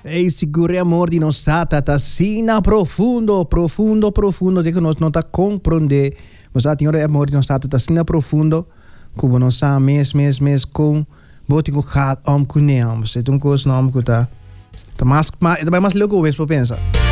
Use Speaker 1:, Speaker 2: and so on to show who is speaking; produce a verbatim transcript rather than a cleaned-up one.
Speaker 1: Ei, sicuro amor di non stata ta sina profundo, profundo, profundo, de que nós não tá compreender. Mas a senhora amor di non stata ta sina profundo, como não sa mes mes mes com botico gaat om kuneam. Você tem coisa não om kuta. Tá mais, mas é mais louco mesmo para pensar.